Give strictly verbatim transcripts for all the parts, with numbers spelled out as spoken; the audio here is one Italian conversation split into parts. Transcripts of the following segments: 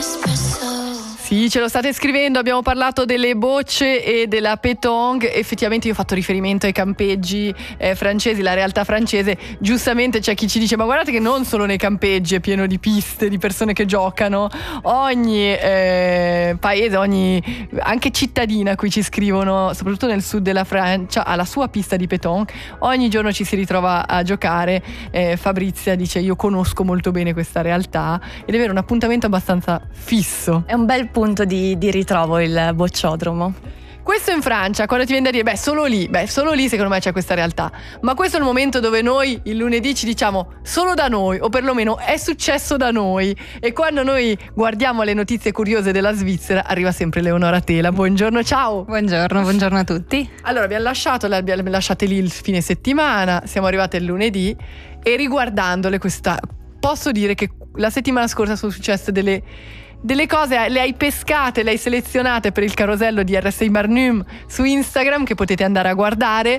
Sì, ce lo state scrivendo, abbiamo parlato delle bocce e della pétanque. Effettivamente io ho fatto riferimento ai campeggi eh, francesi, la realtà francese. Giustamente c'è chi ci dice: ma guardate che non solo nei campeggi è pieno di piste, di persone che giocano. Ogni eh, paese, ogni anche cittadina a cui ci scrivono, soprattutto nel sud della Francia, ha la sua pista di pétanque. Ogni giorno ci si ritrova a giocare. eh, Fabrizia dice: io conosco molto bene questa realtà, ed è vero, un appuntamento abbastanza fisso. È un bel punto di, di ritrovo il bocciodromo. Questo in Francia, quando ti viene da dire beh solo lì, beh solo lì secondo me c'è questa realtà. Ma questo è il momento dove noi il lunedì ci diciamo solo da noi, o perlomeno è successo da noi. E quando noi guardiamo le notizie curiose della Svizzera arriva sempre Leonora Tela. Buongiorno, ciao. Buongiorno, buongiorno a tutti. Allora abbiamo lasciato, le abbiamo lasciate lì il fine settimana, siamo arrivate il lunedì e riguardandole questa, posso dire che la settimana scorsa sono successe delle delle cose, le hai pescate, le hai selezionate per il carosello di R S I Barnum su Instagram, che potete andare a guardare.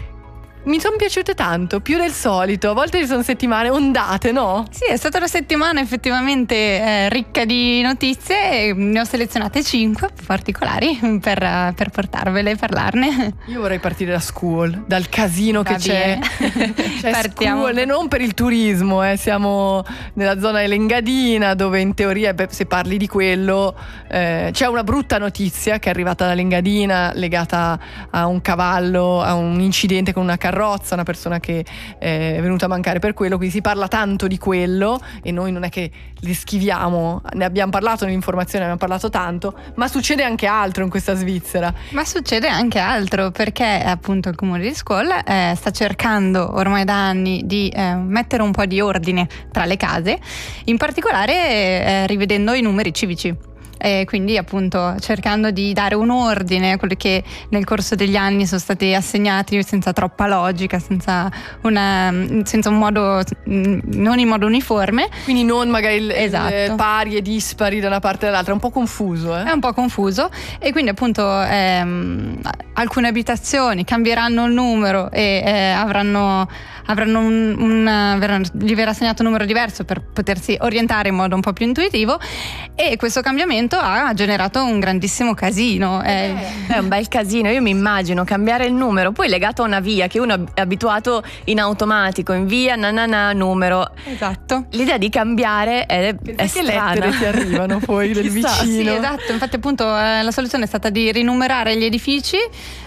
Mi sono piaciute tanto, più del solito. A volte ci sono settimane ondate, no? Sì, è stata una settimana effettivamente eh, ricca di notizie. Ne ho selezionate cinque particolari per, per portarvele e parlarne. Io vorrei partire da School, dal casino Va che c'è. C'è Partiamo. School, e non per il turismo, eh. Siamo nella zona dell'Engadina, dove in teoria, beh, se parli di quello, eh, c'è una brutta notizia che è arrivata dall'Engadina, legata a un cavallo, a un incidente con una carrozza, una persona che è venuta a mancare per quello, quindi si parla tanto di quello e noi non è che le schiviamo, ne abbiamo parlato nell'informazione, abbiamo parlato tanto, ma succede anche altro in questa Svizzera. Ma succede anche altro, perché appunto il comune di Scholl eh, sta cercando ormai da anni di eh, mettere un po' di ordine tra le case, in particolare eh, rivedendo i numeri civici. E quindi appunto cercando di dare un ordine a quelli che nel corso degli anni sono stati assegnati senza troppa logica, senza, una, senza un modo, non in modo uniforme. Quindi non magari il, esatto. il pari e dispari da una parte e dall'altra, è un po' confuso. Eh? È un po' confuso, e quindi appunto ehm, alcune abitazioni cambieranno il numero e eh, avranno, avranno un, un, verranno, gli verrà assegnato un numero diverso per potersi orientare in modo un po' più intuitivo, e questo cambiamento ha generato un grandissimo casino. È, è un bel casino. Io mi immagino cambiare il numero, poi legato a una via che uno è abituato in automatico, in via, na na na, numero. Esatto. L'idea di cambiare è, è che strana. lettere ti arrivano poi del Chissà, vicino. Sì, esatto. Infatti appunto eh, la soluzione è stata di rinumerare gli edifici,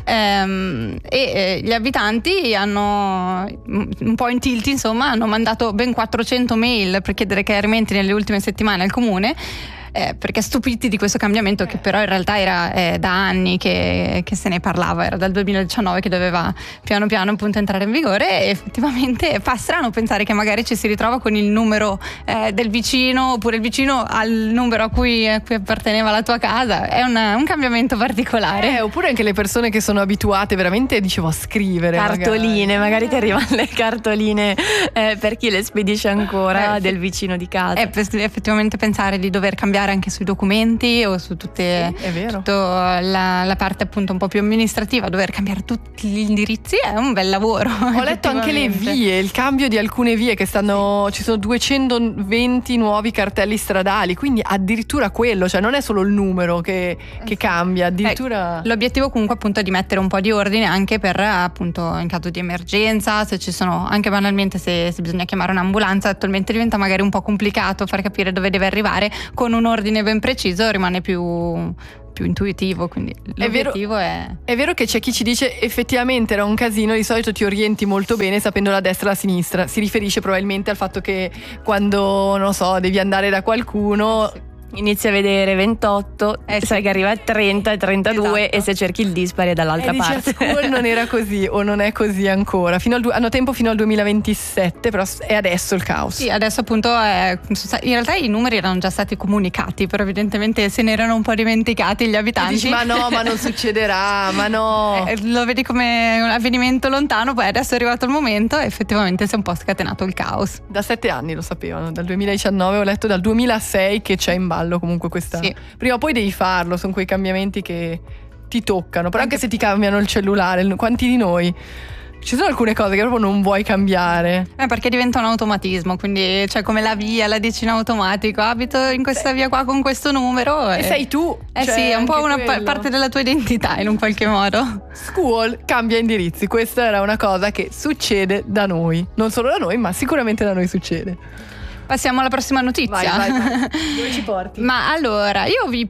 ehm, e eh, gli abitanti hanno, un po' in tilt insomma, hanno mandato ben quattrocento mail per chiedere chiarimenti nelle ultime settimane al comune, Eh, perché stupiti di questo cambiamento, che però in realtà era eh, da anni che, che se ne parlava, era dal duemiladiciannove che doveva piano piano appunto entrare in vigore, e effettivamente fa strano pensare che magari ci si ritrova con il numero eh, del vicino, oppure il vicino al numero a cui, a cui apparteneva la tua casa. È una, un cambiamento particolare. Eh, oppure anche le persone che sono abituate veramente, dicevo, a scrivere Cartoline, magari, magari ti arrivano le cartoline eh, per chi le spedisce ancora Eh, del vicino di casa. È effettivamente pensare di dover cambiare anche sui documenti o su tutte, Sì, è vero. tutta la, la parte appunto un po' più amministrativa, dover cambiare tutti gli indirizzi è un bel lavoro. Ho letto anche le vie, il cambio di alcune vie che stanno, sì. Ci sono duecentoventi nuovi cartelli stradali, quindi addirittura quello, cioè non è solo il numero che, che cambia, addirittura. Eh, l'obiettivo comunque appunto è di mettere un po' di ordine anche per appunto in caso di emergenza, se ci sono, anche banalmente se, se bisogna chiamare un'ambulanza. Attualmente diventa magari un po' complicato far capire dove deve arrivare, con un ordine ben preciso rimane più, più intuitivo, quindi l'obiettivo è, vero, è... è vero che c'è chi ci dice effettivamente era un casino, di solito ti orienti molto bene sapendo la destra e la sinistra. Si riferisce probabilmente al fatto che quando, non so, devi andare da qualcuno, sì, inizi a vedere ventotto, eh, sai sì, che arriva a trenta e trentadue, esatto, e se cerchi il dispari è dall'altra e parte. Dici, a School non era così, o non è così ancora. Fino al, hanno tempo fino al duemilaventisette, però è adesso il caos. Sì, adesso appunto è, in realtà i numeri erano già stati comunicati, però evidentemente se ne erano un po' dimenticati gli abitanti. E dici ma no, ma non succederà, ma no. Eh, lo vedi come un avvenimento lontano, poi adesso è arrivato il momento e effettivamente si è un po' scatenato il caos. Da sette anni lo sapevano, dal duemiladiciannove, ho letto dal duemilasei che c'è in ballo comunque questa. Sì. Prima o poi devi farlo, sono quei cambiamenti che ti toccano, però anche se ti cambiano il cellulare, quanti di noi Ci sono alcune cose che proprio non vuoi cambiare. Eh, perché diventa un automatismo, quindi cioè come la via, la dici in automatico, abito in questa via qua con questo numero. E, e sei tu. Eh cioè, sì, è un po' una quello. parte della tua identità in un qualche modo. Squall cambia indirizzi, questa era una cosa che succede da noi. Non solo da noi, ma sicuramente da noi succede. Passiamo alla prossima notizia. Vai, vai, vai. Dove ci porti? Ma allora, io vi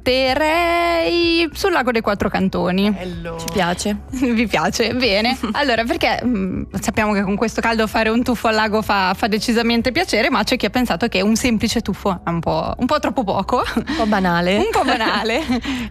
porterei sul lago dei Quattro Cantoni. Bello. Ci piace. Vi piace? Bene. Allora, perché mh, sappiamo che con questo caldo fare un tuffo al lago fa, fa decisamente piacere, ma c'è chi ha pensato che un semplice tuffo è un po', un po' troppo poco. Un po' banale. Un po' banale.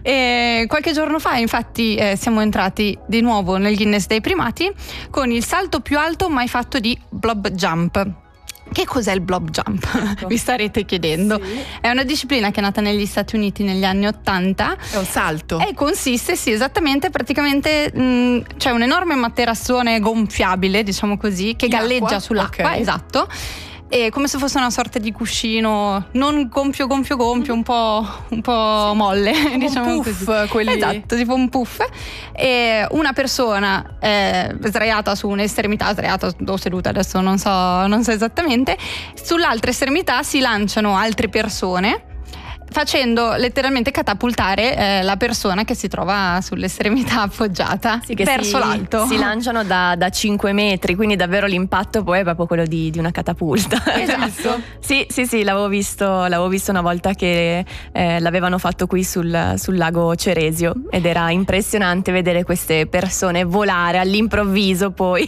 E qualche giorno fa, infatti, eh, siamo entrati di nuovo nel Guinness dei primati con il salto più alto mai fatto di blob jump. Che cos'è il blob jump? Ecco. Vi starete chiedendo. Sì. È una disciplina che è nata negli Stati Uniti negli anni Ottanta. È un salto. E consiste, sì, esattamente, praticamente mh, c'è un enorme materassone gonfiabile, diciamo così, che In galleggia acqua? sull'acqua, Okay. Esatto. E come se fosse una sorta di cuscino non gonfio gonfio gonfio, un po', un po' molle, diciamo un puff, così. quelli. Esatto, tipo un puff. E una persona è sdraiata su un'estremità, sdraiata o seduta, adesso non so, non so esattamente. Sull'altra estremità si lanciano altre persone, facendo letteralmente catapultare eh, la persona che si trova sull'estremità appoggiata, Sì, che verso si, l'alto. si lanciano da, da cinque metri, quindi davvero l'impatto poi è proprio quello di, di una catapulta. Esatto. Sì, sì, sì, l'avevo visto, l'avevo visto una volta che eh, l'avevano fatto qui sul, sul lago Ceresio ed era impressionante vedere queste persone volare all'improvviso poi.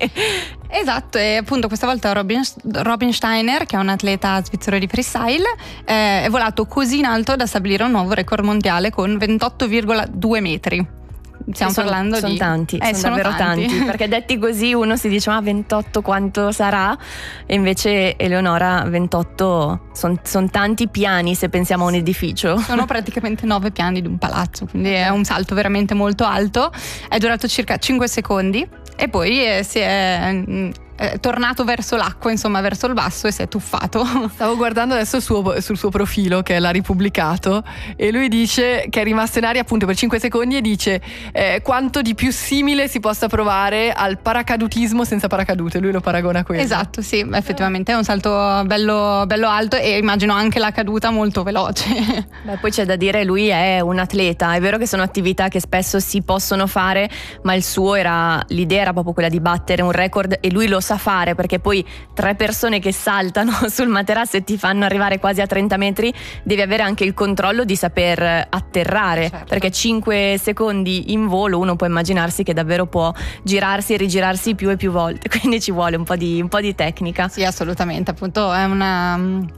Esatto, e appunto questa volta Robin, Robin Steiner, che è un atleta svizzero di freestyle, eh, è volato così in alto da stabilire un nuovo record mondiale con ventotto virgola due metri. Stiamo Sono- parlando sono di tanti, eh, sono davvero tanti. Perché detti così uno si dice ma ventotto quanto sarà, e invece Eleonora ventotto sono son tanti piani se pensiamo a un edificio. Sono praticamente nove piani di un palazzo, quindi è un salto veramente molto alto. È durato circa cinque secondi e poi eh, si è, mm, è tornato verso l'acqua, insomma verso il basso, e si è tuffato. Stavo guardando adesso il suo- sul suo profilo che l'ha ripubblicato e lui dice che è rimasto in aria appunto per cinque secondi e dice eh, quanto di più simile si possa provare al paracadutismo senza paracadute. Lui lo paragona a quello. Esatto, sì, effettivamente è un salto bello, bello alto, e immagino anche la caduta molto veloce. Beh, poi c'è da dire, lui è un atleta, è vero che sono attività che spesso si possono fare, ma il suo era, l'idea era proprio quella di battere un record, e lui lo sa fare, perché poi tre persone che saltano sul materasso e ti fanno arrivare quasi a trenta metri, devi avere anche il controllo di saper atterrare, certo. Perché cinque secondi in volo uno può immaginarsi che davvero può girarsi e rigirarsi più e più volte, quindi ci vuole un po' di, un po' di tecnica. Sì, assolutamente, appunto è una,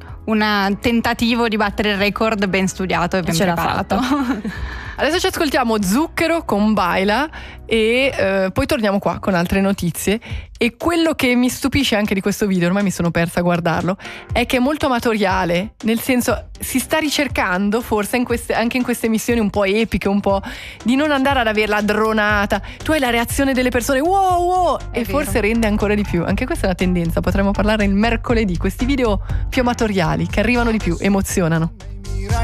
un tentativo di battere il record ben studiato e ben Ce l'ha preparato. Adesso ci ascoltiamo Zucchero con Baila e eh, poi torniamo qua con altre notizie. E quello che mi stupisce anche di questo video, ormai mi sono persa a guardarlo, è che è molto amatoriale, nel senso si sta ricercando forse in queste, anche in queste missioni un po' epiche, un po' di non andare ad avere la dronata. Tu hai la reazione delle persone, wow wow, È e vero. forse rende ancora di più. Anche questa è una tendenza, potremmo parlare il mercoledì, questi video più amatoriali che arrivano di più, emozionano.